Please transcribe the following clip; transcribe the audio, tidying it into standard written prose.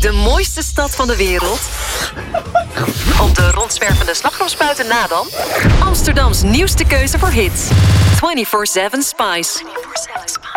De mooiste stad van de wereld? Op de rondzwervende slagroomspuiten na dan? Amsterdams nieuwste keuze voor hits. 24/7 Spice.